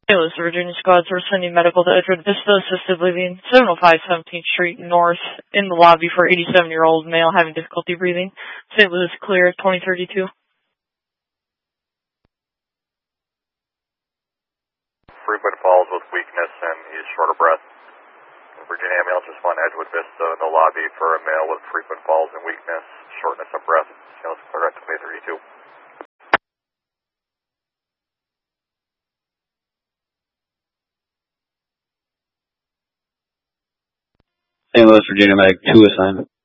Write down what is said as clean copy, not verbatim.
St. Louis, Virginia squads are sending medical to Edgewood Vista, assisted living, 705 17th Street North, in the lobby for 87-year-old male having difficulty breathing. St. Louis clear, 2032. Frequent falls with weakness and he's short of breath. Virginia ambulance is on Edgewood Vista in the lobby for a male with frequent falls and weakness, shortness of breath. St. Louis clear at 2032. St. Louis, Virginia Medic 2 assigned.